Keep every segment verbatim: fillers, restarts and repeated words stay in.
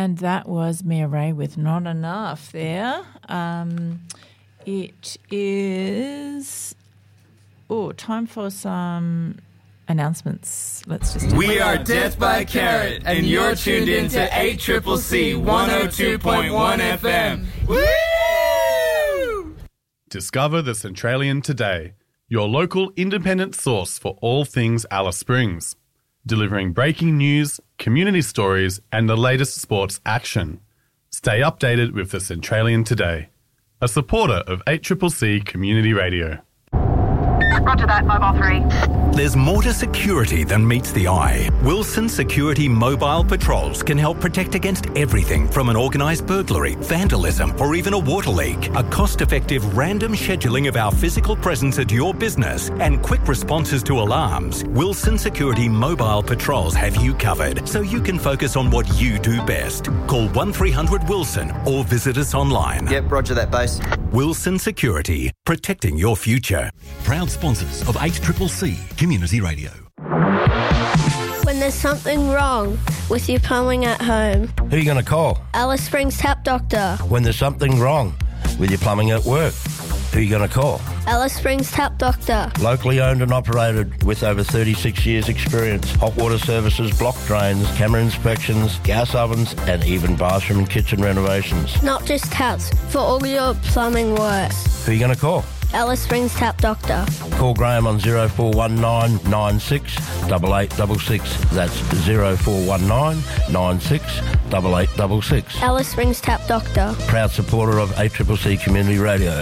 And that was Mia Ray with Not Enough there. Um, it is, oh, time for some announcements. Let's just do We are Death by Carrot, and you're tuned in to eight C C C one oh two point one F M. Woo! Discover the Centralian today, your local independent source for all things Alice Springs, delivering breaking news, community stories, and the latest sports action. Stay updated with the Centralian today, a supporter of eight C C C Community Radio. Roger that, Mobile three. There's more to security than meets the eye. Wilson Security Mobile Patrols can help protect against everything from an organised burglary, vandalism, or even a water leak. A cost-effective random scheduling of our physical presence at your business and quick responses to alarms. Wilson Security Mobile Patrols have you covered, so you can focus on what you do best. Call one three hundred Wilson or visit us online. Yep, roger that, base. Wilson Security, protecting your future. Proud sponsors of eight C C C Community Radio. When there's something wrong with your plumbing at home, who are you going to call? Alice Springs Tap Doctor. When there's something wrong with your plumbing at work, who are you going to call? Alice Springs Tap Doctor. Locally owned and operated with over thirty-six years experience. Hot water services, block drains, camera inspections, gas ovens, and even bathroom and kitchen renovations. Not just taps, for all your plumbing works. Who are you going to call? Alice Springs Tap Doctor. Call Graham on zero four one nine nine six eight eight six six. That's zero four one nine nine six eight eight six six. Alice Springs Tap Doctor. Proud supporter of eight C C C Community Radio.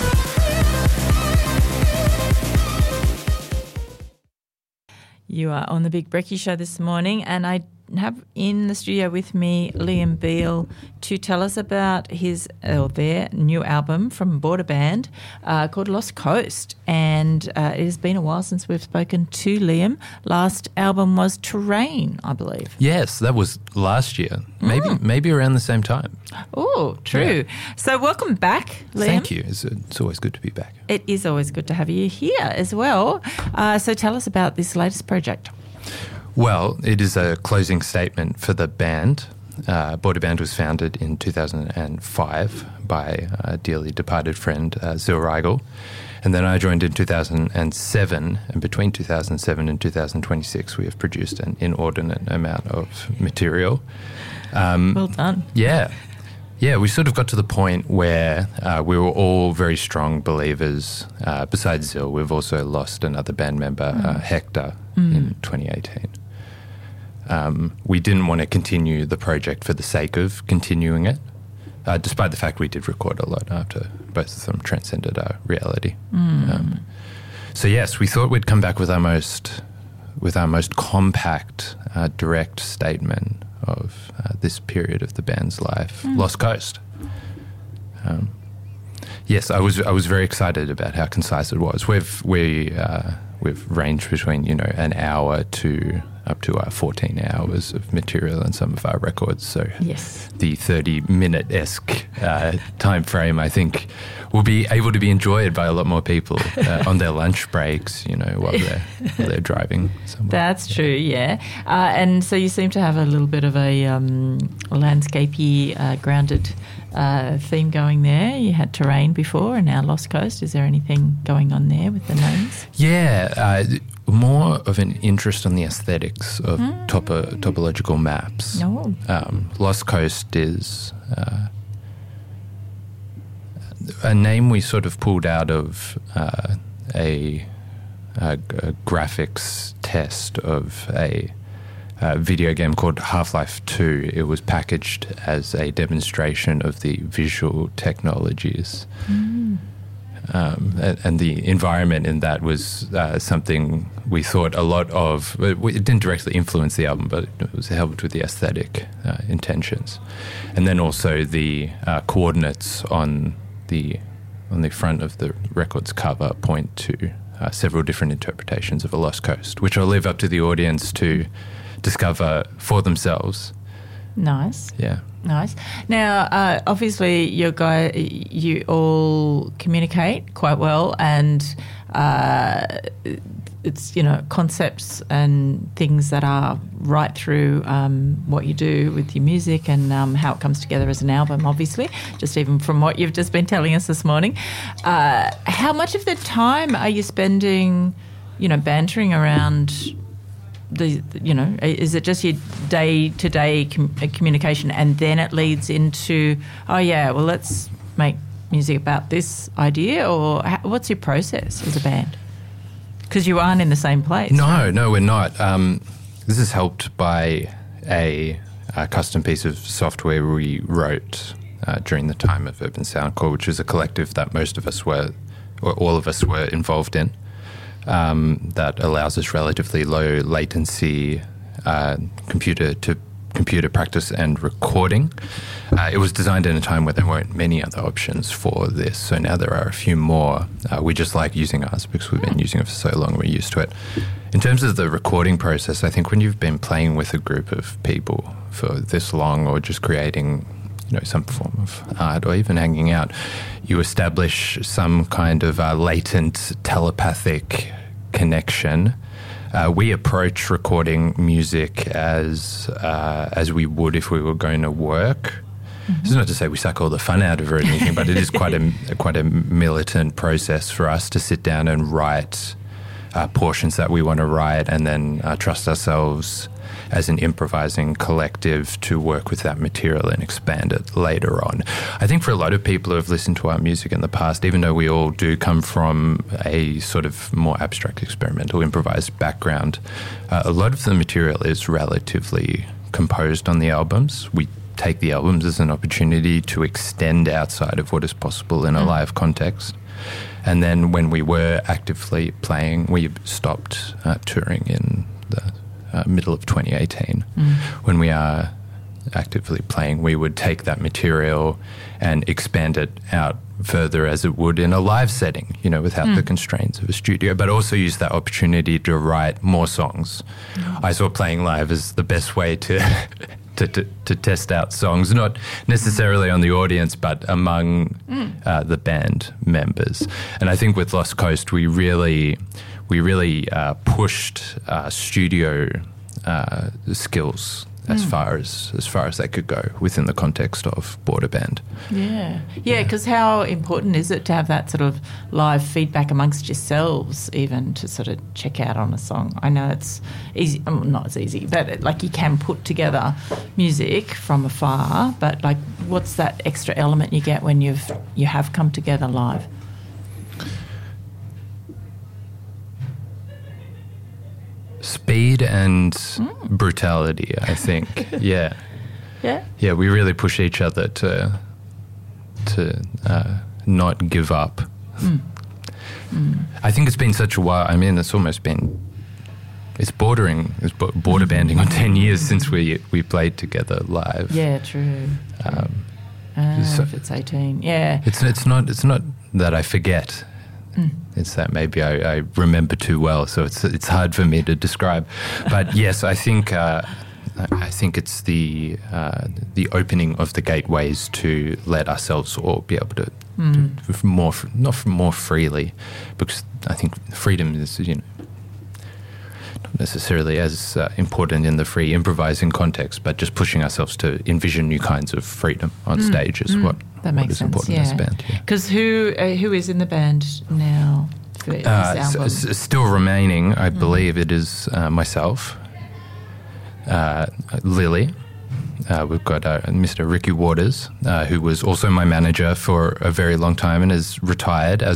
You are on the Big Brekkie Show this morning, and I have in the studio with me Liam Beale to tell us about his or their new album from Border Band uh, called Lost Coast. And uh, it has been a while since we've spoken to Liam. Last album was Terrain, I believe. Yes, that was last year, maybe mm. maybe around the same time. Oh, true. Yeah. So welcome back, Liam. Thank you. It's, it's always good to be back. It is always good to have you here as well. Uh, so tell us about this latest project. Well, it is a closing statement for the band. Uh, Border Band was founded in two thousand five by a dearly departed friend, uh, Zil Rigel. And then I joined in two thousand seven, and between two thousand seven and two thousand twenty-six, we have produced an inordinate amount of material. Um, well done. Yeah. Yeah, we sort of got to the point where uh, we were all very strong believers. Uh, besides Zil, we've also lost another band member, mm. uh, Hector, mm. in twenty eighteen. Um, we didn't want to continue the project for the sake of continuing it, uh, despite the fact we did record a lot after both of them transcended our reality. Mm. Um, so yes, we thought we'd come back with our most, with our most compact, uh, direct statement of uh, this period of the band's life, mm. Lost Coast. Um, yes, I was I was very excited about how concise it was. We've we uh, we've ranged between you know an hour to up to uh, fourteen hours of material in some of our records. So yes. the thirty-minute-esque uh, time frame, I think, will be able to be enjoyed by a lot more people uh, on their lunch breaks, you know, while they're, while they're driving somewhere. That's true, yeah. Uh, and so you seem to have a little bit of a um, landscapey, uh, grounded uh, theme going there. You had Terrain before and now Lost Coast. Is there anything going on there with the names? Yeah, uh, more of an interest on the aesthetics of mm. topo, topological maps. Oh. Um, Lost Coast is uh, a name we sort of pulled out of uh, a, a, a graphics test of a, a video game called Half-Life two. It was packaged as a demonstration of the visual technologies. Mm. Um, and, and the environment in that was uh, something we thought a lot of. It, it didn't directly influence the album, but it was helped with the aesthetic uh, intentions. And then also the uh, coordinates on the on the front of the record's cover point to uh, several different interpretations of a Lost Coast, which I'll leave up to the audience to discover for themselves. Nice. Yeah. Nice. Now, uh, obviously, you guy, you all communicate quite well, and uh, it's you know concepts and things that are right through um, what you do with your music and um, how it comes together as an album. Obviously, just even from what you've just been telling us this morning, uh, how much of the time are you spending, you know, bantering around? The you know is it just your day to day communication and then it leads into oh yeah well let's make music about this idea, or how, what's your process as a band? Because you aren't in the same place. No, right? no, we're not. Um, this is helped by a, a custom piece of software we wrote uh, during the time of Urban Soundcore, which is a collective that most of us were, or all of us were involved in. Um, that allows us relatively low latency uh, computer to computer practice and recording. Uh, it was designed in a time where there weren't many other options for this, so now there are a few more. Uh, we just like using ours because we've been using it for so long, we're used to it. In terms of the recording process, I think when you've been playing with a group of people for this long or just creating you know, some form of art or even hanging out, you establish some kind of uh, latent telepathic connection. Uh, we approach recording music as uh, as we would if we were going to work. Mm-hmm. This is not to say we suck all the fun out of it or anything, but it is quite a quite a militant process for us to sit down and write uh, portions that we want to write, and then uh, trust ourselves as an improvising collective to work with that material and expand it later on. I think for a lot of people who have listened to our music in the past, even though we all do come from a sort of more abstract experimental improvised background, uh, a lot of the material is relatively composed on the albums. We take the albums as an opportunity to extend outside of what is possible in a mm. live context. And then when we were actively playing, we stopped uh, touring in the Uh, middle of twenty eighteen. Mm. When we are actively playing, we would take that material and expand it out further as it would in a live setting, you know, without mm. the constraints of a studio, but also use that opportunity to write more songs. Mm. I saw playing live as the best way to, to, to, to test out songs, not necessarily on the audience, but among mm. uh, the band members. And I think with Lost Coast, we really... we really uh, pushed uh, studio uh, skills as mm. far as as far as they could go within the context of Border Band. Yeah, yeah, because yeah. how important is it to have that sort of live feedback amongst yourselves, even to sort of check out on a song? I know it's easy, well, not as easy, but it, like you can put together music from afar, but like what's that extra element you get when you've you have come together live? Speed and mm. brutality, I think. yeah. Yeah? Yeah, we really push each other to to uh, not give up. Mm. Mm. I think it's been such a while. I mean, it's almost been... It's bordering, it's border banding on ten years since we we played together live. Yeah, true. Um, uh, so if it's eighteen, yeah. It's, it's, not, it's not that I forget. Mm. It's that maybe I, I remember too well, so it's it's hard for me to describe. But yes, I think uh, I think it's the uh, the opening of the gateways to let ourselves all be able to mm. do more not more freely, because I think freedom is you know not necessarily as uh, important in the free improvising context, but just pushing ourselves to envision new kinds of freedom on mm. stage is mm. what. That makes what is sense, important yeah. in this band. Because yeah. who uh, who is in the band now for this uh, album? S- s- still remaining, I mm. believe it is uh, myself, uh, Lily. Uh, we've got uh, Mister Ricky Waters, uh, who was also my manager for a very long time and has retired as